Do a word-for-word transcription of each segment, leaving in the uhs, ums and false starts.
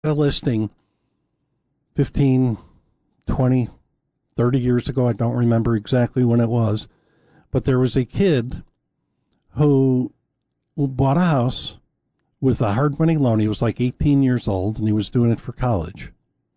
a listing fifteen, twenty, thirty years ago. I don't remember exactly when it was. But there was a kid who bought a house with a hard money loan. He was like eighteen years old, and he was doing it for college.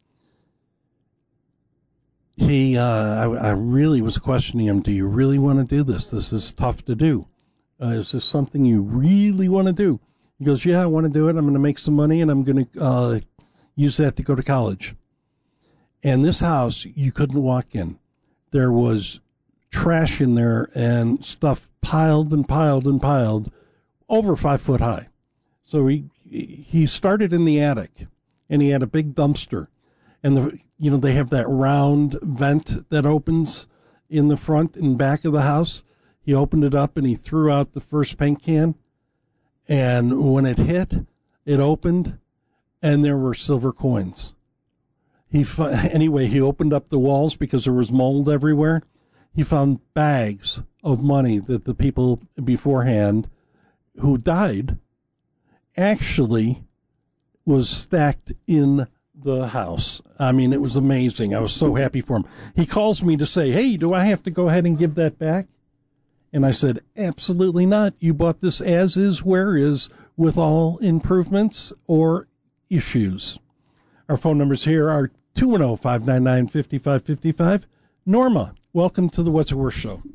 He, uh, I, I really was questioning him. Do you really want to do this? This is tough to do. Uh, is this something you really want to do? He goes, yeah, I want to do it. I'm going to make some money, and I'm going to uh, use that to go to college. And this house, you couldn't walk in. There was trash in there and stuff piled and piled and piled over five foot high. So he he started in the attic, and he had a big dumpster. And, the you know, they have that round vent that opens in the front and back of the house. He opened it up, and he threw out the first paint can. And when it hit, it opened, and there were silver coins. He Anyway, he opened up the walls because there was mold everywhere. He found bags of money that the people beforehand who died actually was stacked in the house. I mean, it was amazing. I was so happy for him. He calls me to say, hey, do I have to go ahead and give that back? And I said, absolutely not. You bought this as is, where is, with all improvements or issues. Our phone numbers here are two one zero, five nine nine, five five five five. Norma, welcome to the What's It Worth show.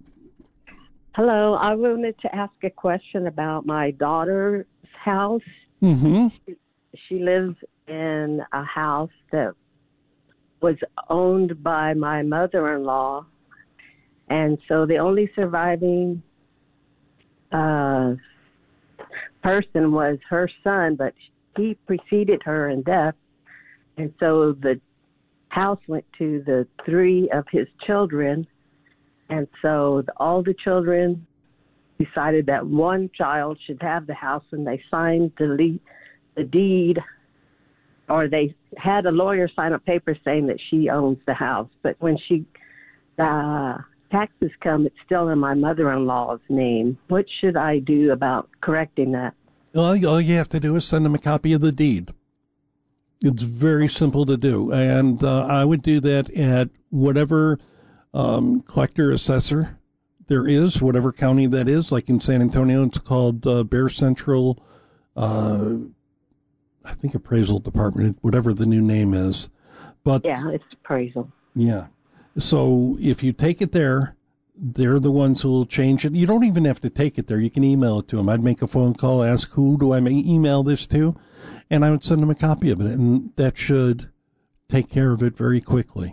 Hello. I wanted to ask a question about my daughter's house. Mm-hmm. She, she lives in a house that was owned by my mother-in-law. And so the only surviving uh, person was her son, but he preceded her in death. And so the house went to the three of his children. And so the, all the children decided that one child should have the house, and they signed the, le- the deed, or they had a lawyer sign a paper saying that she owns the house. But when she... Uh, taxes come, it's still in my mother-in-law's name. What should I do about correcting that? Well, all you have to do is send them a copy of the deed. It's very simple to do. And uh, I would do that at whatever um, collector assessor there is, whatever county that is. Like in San Antonio, it's called uh, Bear Central, uh, I think appraisal department, whatever the new name is. But yeah, it's appraisal. Yeah. So if you take it there, they're the ones who will change it. You don't even have to take it there. You can email it to them. I'd make a phone call, ask who do I email this to, and I would send them a copy of it, and that should take care of it very quickly.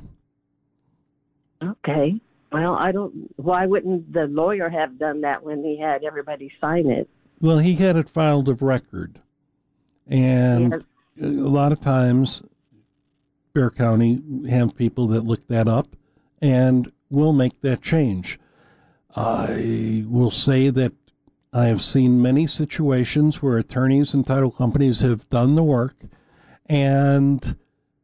Okay. Well, I don't, why wouldn't the lawyer have done that when he had everybody sign it? Well, he had it filed of record, and yes. A lot of times Bear County have people that look that up and will make that change. I will say that I have seen many situations where attorneys and title companies have done the work, and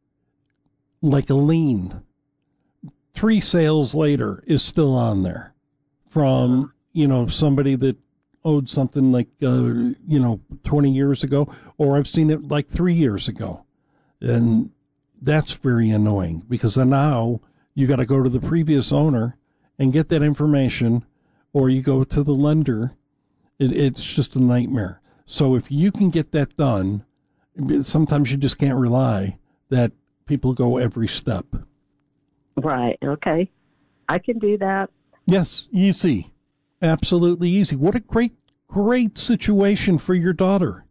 like a lien, three sales later is still on there from, you know, somebody that owed something like, uh, you know, twenty years ago, or I've seen it like three years ago. And that's very annoying because now you got to go to the previous owner and get that information, or you go to the lender. It, it's just a nightmare. So if you can get that done, sometimes you just can't rely that people go every step. Right. Okay. I can do that. Yes. Easy. Absolutely easy. What a great, great situation for your daughter.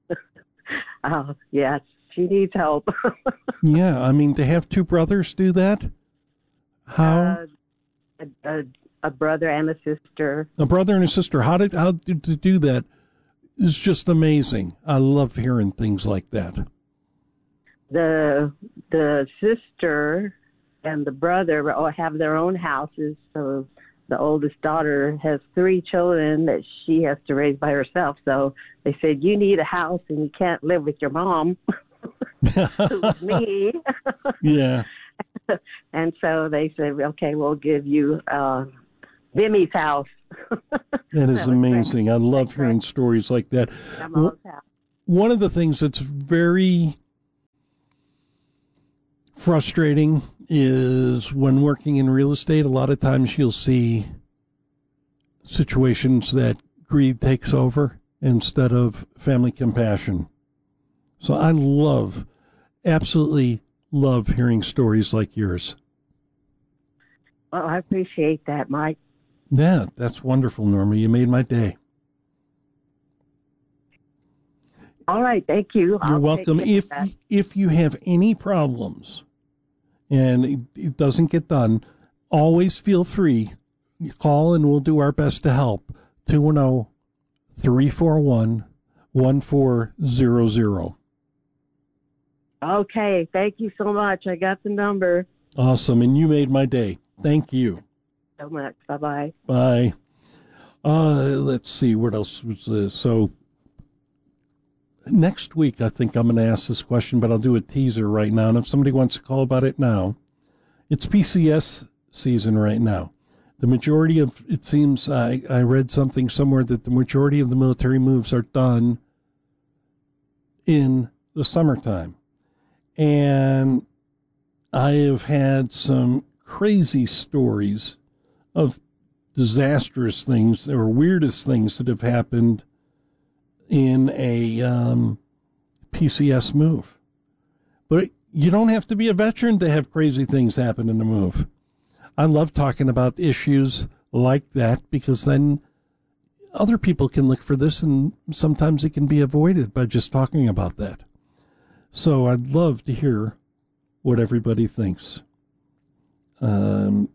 Oh, yes. She needs help. Yeah. I mean, to have two brothers do that. How? Uh, a, a, a brother and a sister. A brother and a sister. How did how did to do that is just amazing. I love hearing things like that. The the sister and the brother all have their own houses, so the oldest daughter has three children that she has to raise by herself. So they said, you need a house and you can't live with your mom. Who's me. Yeah. And so they said, okay, we'll give you uh, Vimmy's house. That is that amazing. I love hearing stories like that. One of the things that's very frustrating is when working in real estate, a lot of times you'll see situations that greed takes over instead of family compassion. So I love, absolutely love hearing stories like yours. Well, I appreciate that, Mike. Yeah, that's wonderful, Norma. You made my day. All right, thank you. You're I'll welcome. If if you have any problems and it, it doesn't get done, always feel free. You call and we'll do our best to help. two one zero, three four one, one four zero zero. Okay, thank you so much. I got the number. Awesome, and you made my day. Thank you. So much. Bye-bye. Bye. Uh, let's see, what else was this? So next week, I think I'm going to ask this question, but I'll do a teaser right now. And if somebody wants to call about it now, it's P C S season right now. The majority of, it seems, I, I read something somewhere that the majority of the military moves are done in the summertime. And I have had some crazy stories of disastrous things or weirdest things that have happened in a um, P C S move. But you don't have to be a veteran to have crazy things happen in a move. I love talking about issues like that because then other people can look for this and sometimes it can be avoided by just talking about that. So I'd love to hear what everybody thinks. Um,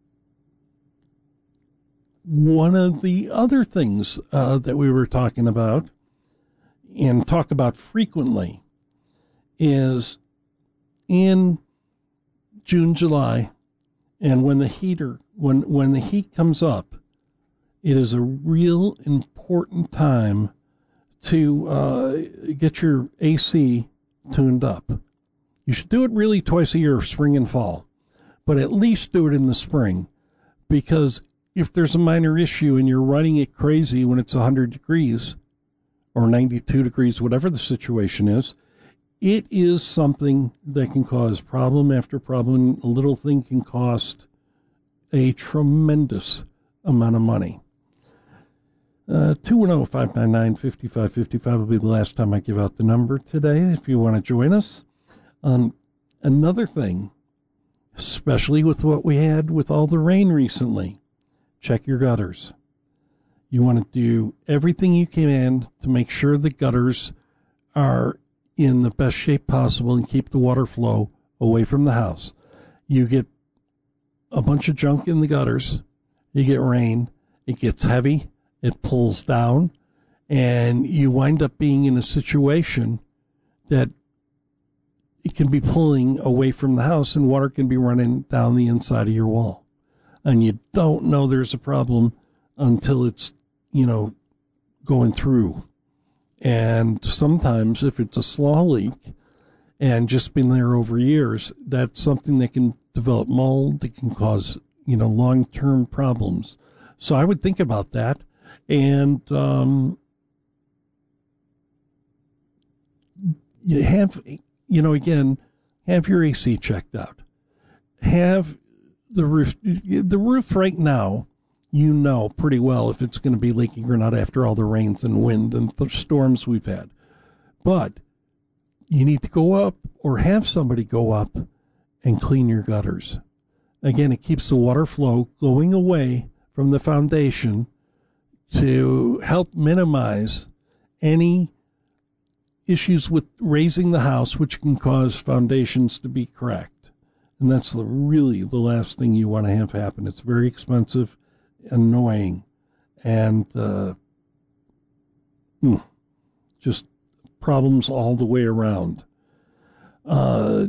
one of the other things uh, that we were talking about and talk about frequently is in June, July, and when the heater, when, when the heat comes up, it is a real important time to uh, get your A C tuned up. You should do it really twice a year, spring and fall, but at least do it in the spring, because if there's a minor issue and you're running it crazy when it's one hundred degrees or ninety-two degrees, whatever the situation is, it is something that can cause problem after problem. A little thing can cost a tremendous amount of money. Uh, two one zero, five nine nine, five five five five will be the last time I give out the number today if you want to join us. Um, another thing, especially with what we had with all the rain recently, check your gutters. You want to do everything you can to make sure the gutters are in the best shape possible and keep the water flow away from the house. You get a bunch of junk in the gutters, you get rain, it gets heavy, it pulls down, and you wind up being in a situation that it can be pulling away from the house and water can be running down the inside of your wall. And you don't know there's a problem until it's, you know, going through. And sometimes if it's a slaw leak and just been there over years, that's something that can develop mold, that can cause, you know, long-term problems. So I would think about that. And um, you have, you know, again, have your A C checked out. Have the roof, the roof right now, you know pretty well if it's going to be leaking or not after all the rains and wind and the storms we've had. But you need to go up or have somebody go up and clean your gutters. Again, it keeps the water flow going away from the foundation to help minimize any issues with raising the house, which can cause foundations to be cracked. And that's the, really the last thing you want to have happen. It's very expensive, annoying, and uh, hmm, just problems all the way around. Uh,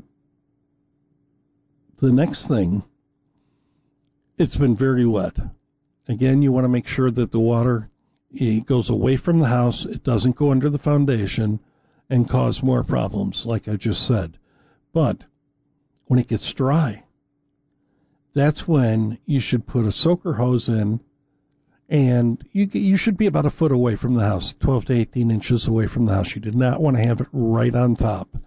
the next thing, it's been very wet. Again, you want to make sure that the water it goes away from the house, it doesn't go under the foundation and cause more problems, like I just said. But when it gets dry, that's when you should put a soaker hose in, and you you should be about a foot away from the house, twelve to eighteen inches away from the house. You did not want to have it right on top.